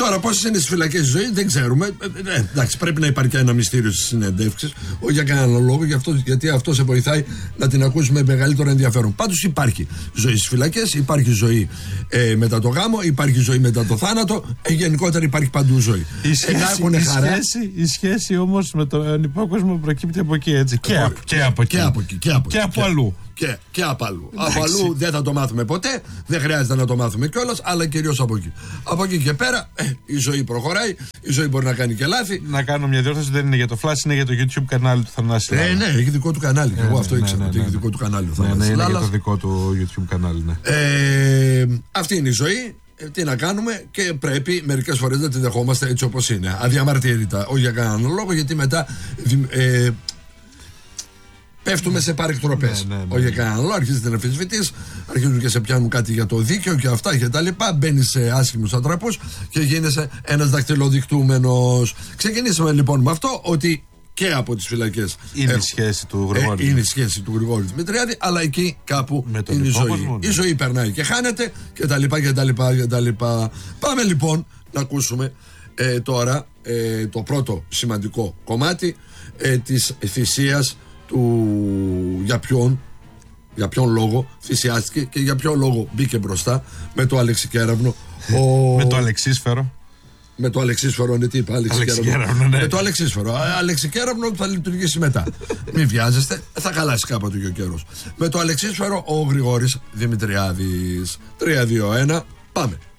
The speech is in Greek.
Τώρα, πόσες είναι στις φυλακές η ζωή, δεν ξέρουμε. Εντάξει, πρέπει να υπάρχει ένα μυστήριο στις συνεντεύξεις, όχι για κανένα λόγο, γιατί αυτό σε βοηθάει να την ακούσει με μεγαλύτερο ενδιαφέρον. Πάντως υπάρχει ζωή στις φυλακές, υπάρχει ζωή μετά το γάμο, υπάρχει ζωή μετά το θάνατο, γενικότερα υπάρχει παντού ζωή. Η σχέση όμως με τον υπόκοσμο προκύπτει από εκεί, έτσι. Και από αλλού. Και από αλλού. Από αλλού δεν θα το μάθουμε ποτέ, δεν χρειάζεται να το μάθουμε κιόλας, αλλά κυρίως από εκεί. Από εκεί και πέρα η ζωή προχωράει, η ζωή μπορεί να κάνει και λάθη. Να κάνω μια διόρθωση, δεν είναι για το Flash, είναι για το YouTube κανάλι του Θανάση. Ναι, έχει δικό του κανάλι. Εγώ αυτό ήξερα ότι έχει δικό του κανάλι ο Θανάσης. Ναι, είναι για το δικό του YouTube κανάλι, ναι. Αυτή είναι η ζωή. Τι να κάνουμε, και πρέπει μερικές φορές να τη δεχόμαστε έτσι όπως είναι. Αδιαμαρτύρητα, όχι για κανέναν λόγο, γιατί μετά πέφτουμε σε παρεκτροπές. Όχι για κανέναν λόγο, αρχίζεις να αμφισβητείς, αρχίζουν και σε πιάνουν κάτι για το δίκαιο και αυτά και τα λοιπά. Μπαίνεις σε άσχημους ατραπούς και γίνεσαι ένας δακτυλοδεικτούμενος. Ξεκινήσαμε λοιπόν με αυτό, ότι και από τις φυλακές είναι η σχέση του Γρηγόρη. Είναι η σχέση του Γρηγόρη Δημητριάδη, αλλά εκεί κάπου είναι η ζωή. Η ζωή περνάει και χάνεται και τα λοιπά και τα λοιπά και τα λοιπά. Πάμε λοιπόν να ακούσουμε τώρα το πρώτο σημαντικό κομμάτι της θυσίας του για ποιον λόγο θυσιάστηκε και για ποιον λόγο μπήκε μπροστά με το Αλεξικέραυνο. Με το Αλεξίσφαιρο. Με το Αλεξίσφαιρο, ναι, τι είπα, Αλεξικέραυνο. Ναι. Με το Αλεξίσφαιρο. Αλεξικέραυνο θα λειτουργήσει μετά. Μην βιάζεστε, θα χαλάσει κάποτε και ο καιρός. Με το Αλεξίσφαιρο ο Γρηγόρης Δημητριάδης. 3-2-1, πάμε.